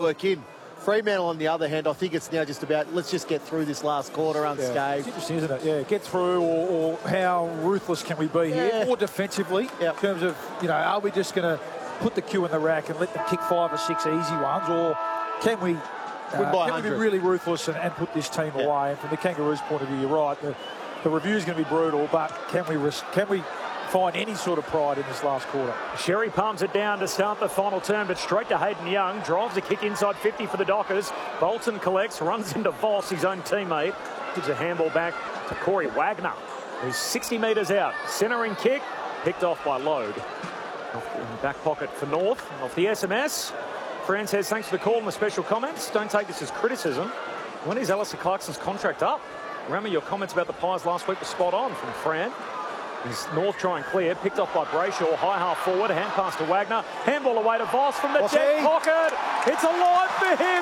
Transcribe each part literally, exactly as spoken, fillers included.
work in. Fremantle, on the other hand, I think it's now just about, let's just get through this last quarter unscathed. Yeah, it's interesting, isn't it? Yeah, get through, or, or how ruthless can we be Yeah. here? Or defensively, Yep. in terms of, you know, are we just going to put the queue in the rack and let them kick five or six easy ones, or can we, uh, can we be really ruthless and, and put this team Yep. away? And from the Kangaroos' point of view, you're right, the, the review is going to be brutal, but can we, risk, can we find any sort of pride in this last quarter? Sherry palms it down to start the final turn, but straight to Hayden Young. Drives a kick inside fifty for the Dockers. Bolton collects, runs into Voss, his own teammate. Gives a handball back to Corey Wagner, who's sixty metres out. Centering kick, picked off by Load. Off in the back pocket for North. Off the S M S. Fran says, thanks for the call and the special comments. Don't take this as criticism. When is Alistair Clarkson's contract up? Remember, your comments about the Pies last week were spot on from Fran. Is North trying clear, picked off by Brayshaw, high half forward, hand pass to Wagner, handball away to Voss from the dead pocket. It's alive for him.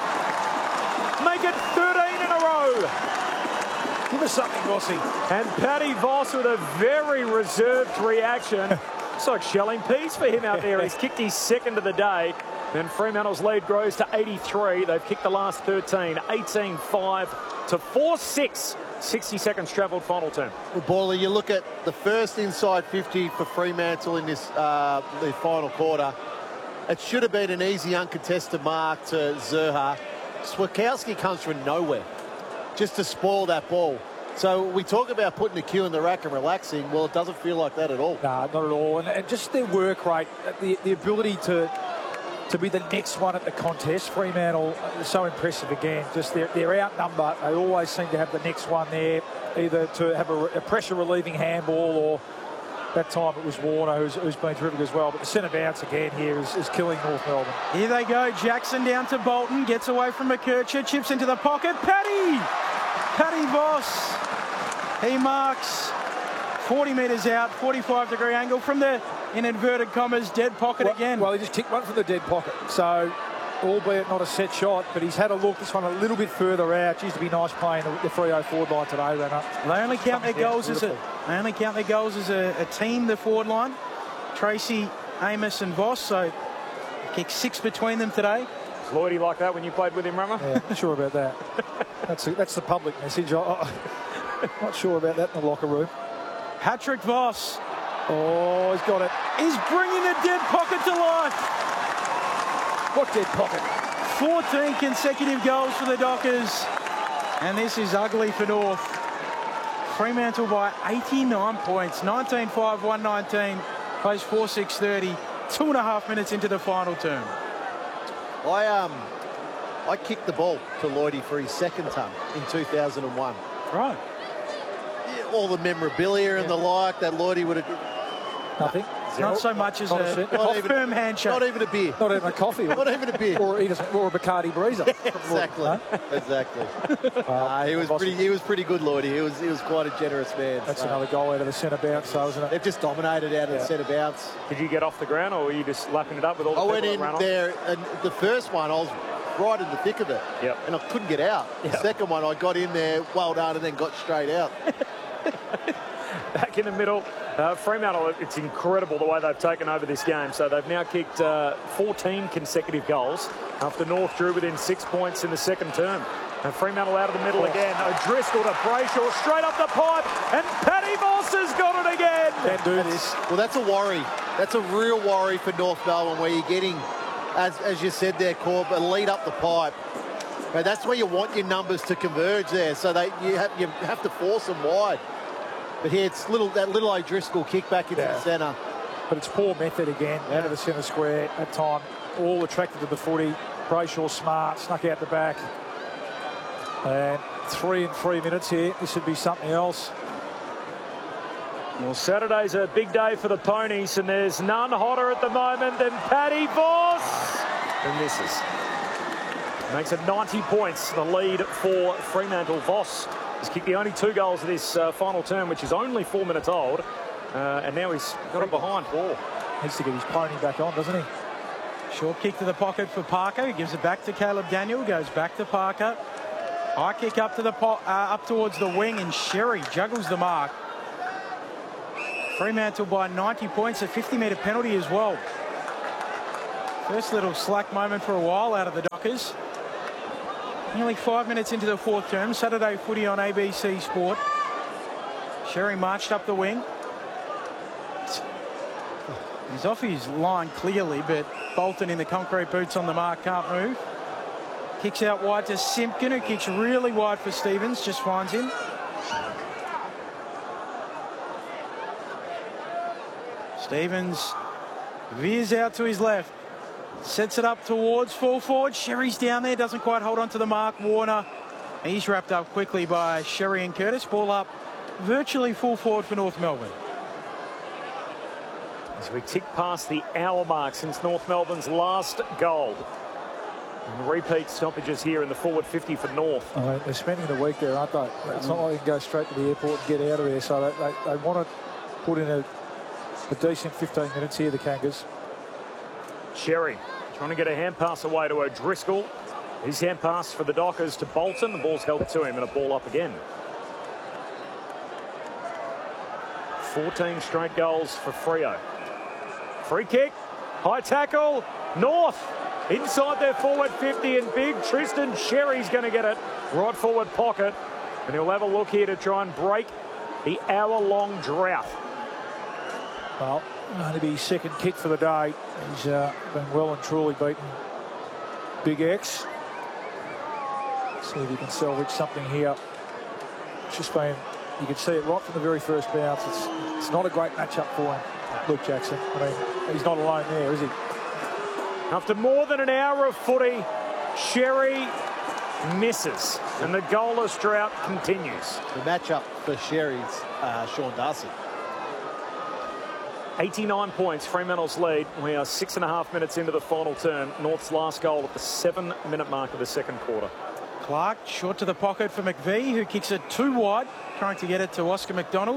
Make it thirteen in a row. Give us something, Vossi. And Paddy Voss with a very reserved reaction. It's like shelling peas for him out there. He's kicked his second of the day. And Fremantle's lead grows to eighty-three. They've kicked the last thirteen, eighteen five to four six. sixty seconds travelled final turn. Well, Boiler, you look at the first inside fifty for Fremantle in this uh, the final quarter. It should have been an easy uncontested mark to Zerha. Swakowski comes from nowhere just to spoil that ball. So we talk about putting the cue in the rack and relaxing. Well, it doesn't feel like that at all. Nah, not at all. And, and just their work rate, the, the ability to to be the next one at the contest. Fremantle is so impressive again. Just they're, they're outnumbered. They always seem to have the next one there, either to have a, a pressure relieving handball, or that time it was Warner who's, who's been terrific as well. But the centre bounce again here is, is killing North Melbourne. Here they go. Jackson down to Bolton, gets away from McKercher, chips into the pocket. Paddy! Paddy Voss. He marks forty metres out, forty-five degree angle from the, in inverted commas, dead pocket well, again. Well, he just kicked one from the dead pocket. So, albeit not a set shot, but he's had a look. This one a little bit further out. It used to be nice playing the, the three oh forward line today, Renner. They only count their goals as a they only count their goals as a, a team, the forward line. Tracy, Amos and Voss, so kicked six between them today. Was Lloydie like that when you played with him, Rummer? Yeah, not sure about that. That's a, that's the public message. I, I, not sure about that in the locker room. Patrick Voss. Oh, he's got it. He's bringing the dead pocket to life. What dead pocket? fourteen consecutive goals for the Dockers. And this is ugly for North. Fremantle by eighty-nine points. nineteen five, one nineteen. Plays four six thirty. Two and a half minutes into the final term. I um, I kicked the ball to Lloydie for his second ton in two thousand one. Right. Yeah, all the memorabilia and the like that Lloydie would have... Nothing. Not so much as Not a, a, a firm handshake. Not even a beer. Not even a coffee. Not even a beer. Or, or a Bacardi Breezer. Exactly. Huh? Exactly. uh, he was pretty. He was pretty good, Lloydie. He was. He was quite a generous man. That's so. another goal out of the centre bounce, though, isn't it? They've just dominated out of Yeah. the centre bounce. Did you get off the ground, or were you just lapping it up with all the I people went that in ran there, and the first one I was right in the thick of it, Yep. and I couldn't get out. The Yep. second one I got in there, well done, and then got straight out. Back in the middle, uh, Fremantle, it's incredible the way they've taken over this game. So they've now kicked uh, fourteen consecutive goals after North drew within six points in the second term. And Fremantle out of the middle again. O'Driscoll to Brayshaw, straight up the pipe, and Paddy Voss has got it again. Can't do this. Well, that's a worry. That's a real worry for North Melbourne, where you're getting, as, as you said there, Corb, a lead up the pipe. But that's where you want your numbers to converge there, so they you have you have to force them wide. But here it's little that little O'Driscoll kick back into Yeah. the centre. But it's poor method again, Yeah. out of the centre square at time. All attracted to the footy. Brayshaw smart, snuck out the back. And three and three minutes here. This should be something else. Well, Saturday's a big day for the Ponies, and there's none hotter at the moment than Paddy Voss. And misses. Makes it ninety points, the lead for Fremantle. Voss has kicked the only two goals of this uh, final term, which is only four minutes old. Uh, and now he's got it behind four. Needs to get his pony back on, doesn't he? Short kick to the pocket for Parker. He gives it back to Caleb Daniel. Goes back to Parker. High kick up to the po uh, up towards the wing, and Sherry juggles the mark. Fremantle by ninety points, a fifty metre penalty as well. First little slack moment for a while out of the Dockers. Nearly five minutes into the fourth term. Saturday footy on A B C Sport. Sherry marched up the wing. He's off his line clearly, but Bolton in the concrete boots on the mark can't move. Kicks out wide to Simpkin, who kicks really wide for Stevens, just finds him. Stevens veers out to his left. Sets it up towards full forward. Sherry's down there, doesn't quite hold on to the mark. Warner, he's wrapped up quickly by Sherry and Curtis. Ball up virtually full forward for North Melbourne. As we tick past the hour mark since North Melbourne's last goal. And repeat stoppages here in the forward fifty for North. Oh, they're spending the week there, aren't they? It's not like you can go straight to the airport and get out of there. So they, they, they want to put in a, a decent fifteen minutes here, the Kangas. Sherry trying to get a hand pass away to O'Driscoll. His hand pass for the Dockers to Bolton. The ball's held to him and a ball up again. fourteen straight goals for Freo. Free kick, high tackle, North inside their forward fifty, and big Tristan Sherry's going to get it right forward pocket, and he'll have a look here to try and break the hour-long drought. Well, only be his second kick for the day. He's uh, been well and truly beaten Big X. See if he can salvage something here. It's just been, you can see it right from the very first bounce. It's, it's not a great matchup for him, Luke Jackson. I mean, he's not alone there, is he? After more than an hour of footy, Sherry misses, and the goalless drought continues. The matchup for Sherry's uh, Sean Darcy. eighty-nine points, Fremantle's lead. We are six and a half minutes into the final term. North's last goal at the seven-minute mark of the second quarter. Clark short to the pocket for McVee, who kicks it too wide, trying to get it to Oscar McDonald.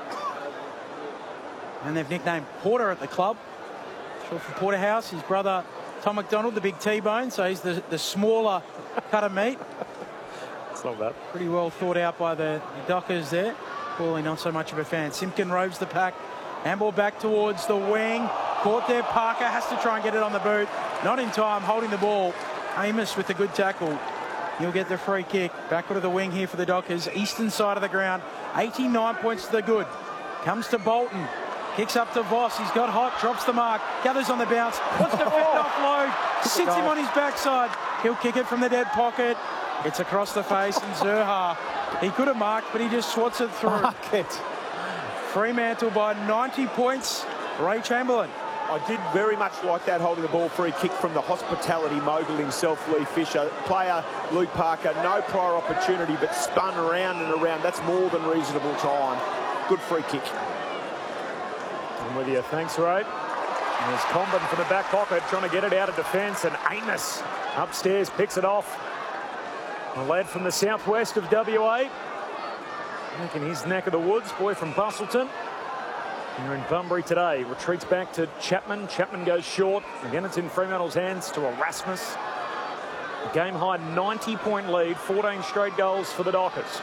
And they've nicknamed Porter at the club. Short for Porterhouse, his brother Tom McDonald, the big T-bone, so he's the, the smaller cut of meat. It's not bad. Pretty well thought out by the, the Dockers there. Paulie not so much of a fan. Simpkin robes the pack. Handball back towards the wing. Caught there, Parker has to try and get it on the boot. Not in time, holding the ball. Amos with a good tackle. He'll get the free kick. Backward of the wing here for the Dockers. Eastern side of the ground. eighty-nine points to the good. Comes to Bolton. Kicks up to Voss. He's got hot. Drops the mark. Gathers on the bounce. Wants to fend offload. Sits him on his backside. He'll kick it from the dead pocket. It's across the face, and Zurhaar, he could have marked, but he just swats it through. Mark it. Fremantle by ninety points. Ray Chamberlain. I did very much like that holding the ball free kick from the hospitality mogul himself, Lee Fisher. Player Luke Parker, no prior opportunity, but spun around and around. That's more than reasonable time. Good free kick. I'm with you. Thanks, Ray. And there's Comben from the back pocket trying to get it out of defence, and Amos upstairs picks it off. A lad from the southwest of W A. Making his neck of the woods, boy from Bustleton. Here in Bunbury today. Retreats back to Chapman. Chapman goes short. Again, it's in Fremantle's hands to Erasmus. A game-high ninety-point lead. fourteen straight goals for the Dockers.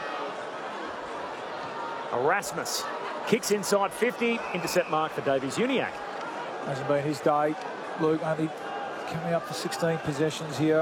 Erasmus kicks inside fifty. Intercept mark for Davies Uniacke. Hasn't been his day. Luke only coming up to sixteen possessions here.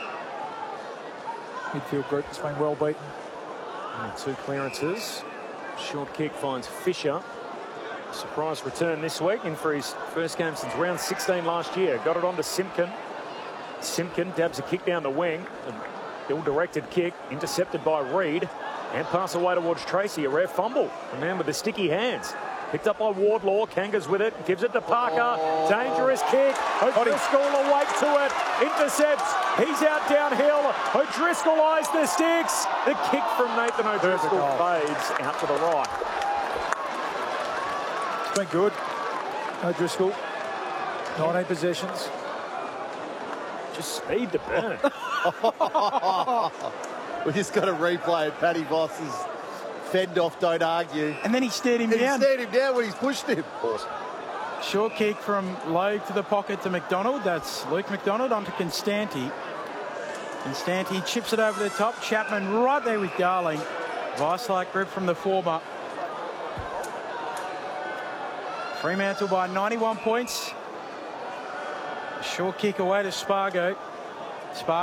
Midfield group has been well beaten. And two clearances. Short kick finds Fisher. Surprise return this week, in for his first game since round sixteen last year. Got it on to Simpkin. Simpkin dabs a kick down the wing. An ill-directed kick, intercepted by Reed. And pass away towards Tracy. A rare fumble. The man with the sticky hands. Picked up by Wardlaw. Kangas with it. Gives it to Parker. Oh. Dangerous kick. O'Driscoll awake to it. Intercepts. He's out downhill. O'Driscoll eyes the sticks. The kick from Nathan O'Driscoll fades out to the right. It's been good. O'Driscoll. nineteen possessions. Just speed to burn. We just got to replay it. Paddy Voss's fend off, don't argue. And then he stared him and down. He stared him down when he's pushed him. Awesome. Short kick from Logue to the pocket to McDonald. That's Luke McDonald onto Constanti. Constanti chips it over the top. Chapman right there with Darling. Vice-like grip from the former. Fremantle by ninety-one points. Short kick away to Spargo. Spargo.